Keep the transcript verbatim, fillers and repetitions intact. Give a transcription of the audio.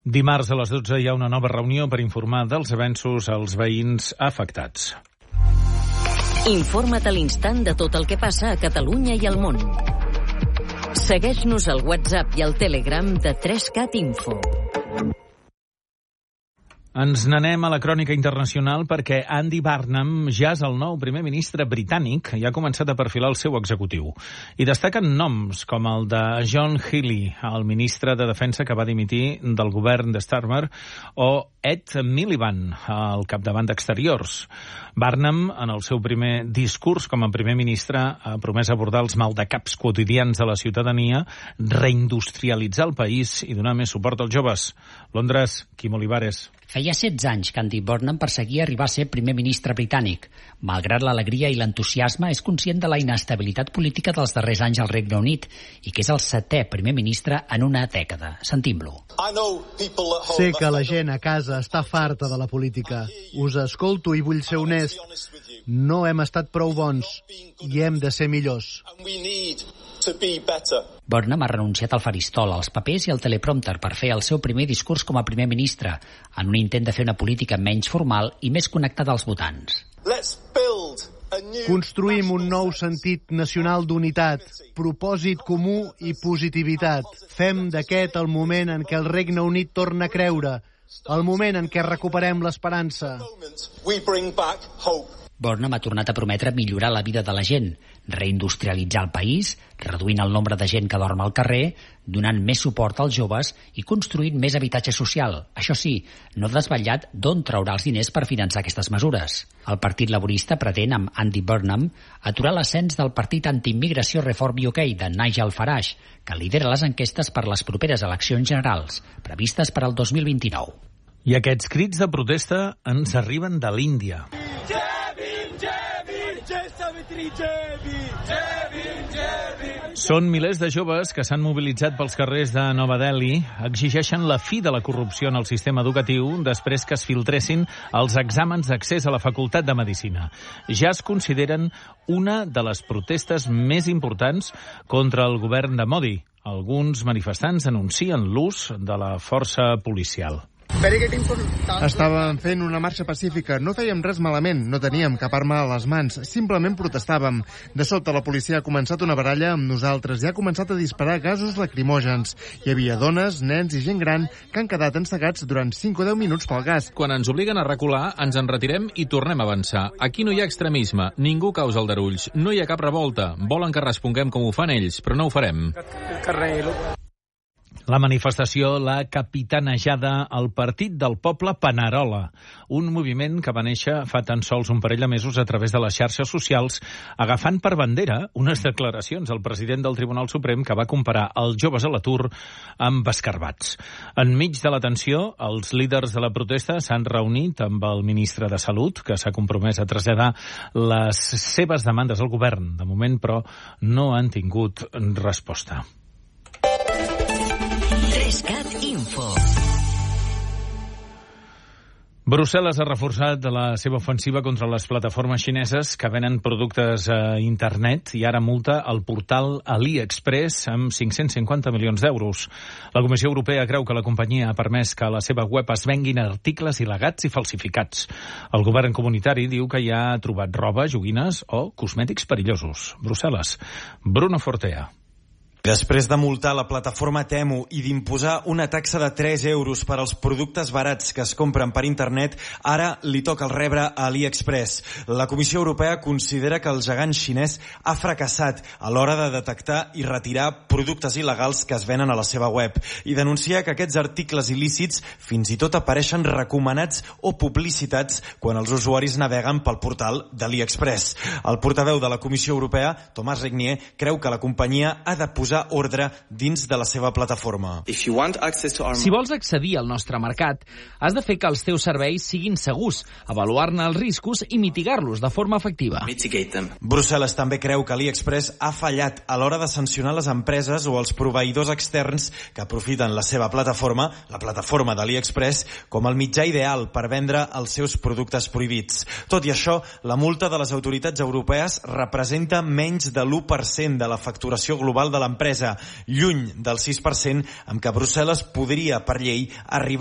Dimarts a les dotze hi ha una nova reunió per informar dels avenços als veïns afectats. Informa't a l'instant de tot el que passa a Catalunya i al món. Segueix-nos al WhatsApp i al Telegram de tres cat Info. Ens n'anem a la crònica internacional perquè Andy Burnham ja és el nou primer ministre britànic i ha començat a perfilar el seu executiu. I destaquen noms com el de John Healey, el ministre de Defensa que va dimitir del govern de Starmer, o Ed Miliband, al capdavant d'Exteriors. Burnham, en el seu primer discurs com a primer ministre, ha promès abordar els maldecaps quotidians de la ciutadania, reindustrialitzar el país i donar més suport als joves. Londres, Quim Olivares. Feia setze anys que Andy Burnham perseguia arribar a ser primer ministre britànic. Malgrat l'alegria i l'entusiasme, és conscient de la inestabilitat política dels darrers anys al Regne Unit i que és el setè primer ministre en una dècada. Sentim-lo. Sé que la gent a casa està farta de la política. Us escolto i vull ser honest. No hem estat prou bons i hem de ser millors. Burnham ha renunciat al faristol, als papers i al teleprompter per fer el seu primer discurs com a primer ministre, en un intent de fer una política menys formal i més connectada als votants. Construïm un nou sentit nacional d'unitat, propòsit comú i positivitat. Fem d'aquest el moment en què el Regne Unit torna a creure, el moment en què recuperem l'esperança. Burnham ha tornat a prometre millorar la vida de la gent, reindustrialitzar el país, reduint el nombre de gent que dorm al carrer, donant més suport als joves i construint més habitatge social. Això sí, no ha desvetllat d'on traurà els diners per finançar aquestes mesures. El Partit Laborista pretén, amb Andy Burnham, aturar l'ascens del partit antiimmigració Reform U K de Nigel Farage, que lidera les enquestes per les properes eleccions generals, previstes per al dos mil vint-i-nou. I aquests crits de protesta ens arriben de l'Índia. Són milers de joves que s'han mobilitzat pels carrers de Nova Delhi, exigeixen la fi de la corrupció en el sistema educatiu després que es filtressin els exàmens d'accés a la Facultat de Medicina. Ja es consideren una de les protestes més importants contra el govern de Modi. Alguns manifestants denuncien l'ús de la força policial. Estàvem fent una marxa pacífica, no fèiem res malament, no teníem cap arma a les mans, simplement protestàvem. De sobte la policia ha començat una baralla amb nosaltres i ha començat a disparar gasos lacrimògens. Hi havia dones, nens i gent gran que han quedat encegats durant cinc o deu minuts pel gas. Quan ens obliguen a recular, ens en retirem i tornem a avançar. Aquí no hi ha extremisme, ningú causa aldarulls, no hi ha cap revolta. Volen que responguem com ho fan ells, però no ho farem. La manifestació l'ha capitanejada el Partit del Poble Panerola, un moviment que va néixer fa tan sols un parell de mesos a través de les xarxes socials, agafant per bandera unes declaracions del president del Tribunal Suprem que va comparar els joves a l'atur amb escarbats. Enmig de la tensió, els líders de la protesta s'han reunit amb el ministre de Salut, que s'ha compromès a traslladar les seves demandes al govern. De moment, però, no han tingut resposta. tres cat Info. Brussel·les ha reforçat la seva ofensiva contra les plataformes xineses que venen productes a internet i ara multa el portal AliExpress amb cinc-cents cinquanta milions d'euros. La Comissió Europea creu que la companyia ha permès que a la seva web es venguin articles il·legals i falsificats. El govern comunitari diu que hi ha trobat roba, joguines o cosmètics perillosos. Brussel·les. Bruno Fortea. Després de multar la plataforma Temu i d'imposar una taxa de tres euros per als productes barats que es compren per internet, ara li toca el rebre a AliExpress. La Comissió Europea considera que el gegant xinès ha fracassat a l'hora de detectar i retirar productes il·legals que es venen a la seva web i denuncia que aquests articles il·lícits fins i tot apareixen recomanats o publicitats quan els usuaris naveguen pel portal d'AliExpress. El portaveu de la Comissió Europea, Thomas Regnier, creu que la companyia ha de posar ordre dins de la seva plataforma. Si vols accedir al nostre mercat, has de fer que els teus serveis siguin segurs, avaluar-ne els riscos i mitigar-los de forma efectiva. Brussel·les també creu que AliExpress ha fallat a l'hora de sancionar les empreses o els proveïdors externs que aprofiten la seva plataforma, la plataforma d'AliExpress, com el mitjà ideal per vendre els seus productes prohibits. Tot i això, la multa de les autoritats europees representa menys de l'u per cent de la facturació global de l'empresa l'empresa, lluny del sis per cent amb què Brussel·les podria, per llei, arribar